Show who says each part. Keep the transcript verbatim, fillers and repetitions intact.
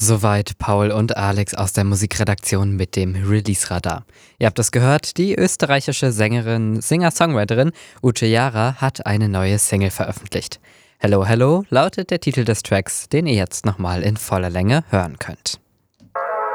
Speaker 1: Soweit Paul und Alex aus der Musikredaktion mit dem Release-Radar. Ihr habt es gehört, die österreichische Sängerin, Singer-Songwriterin Ute Jara hat eine neue Single veröffentlicht. Hello Hello lautet der Titel des Tracks, den ihr jetzt nochmal in voller Länge hören könnt.